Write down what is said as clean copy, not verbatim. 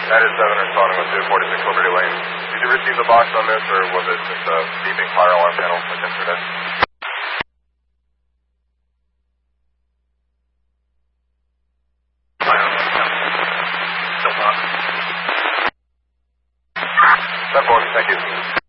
That is 7 responding with 246 Liberty Lane. Did you receive the box on this, or was it just a beeping fire alarm panel like yesterday? Still not. 740, thank you.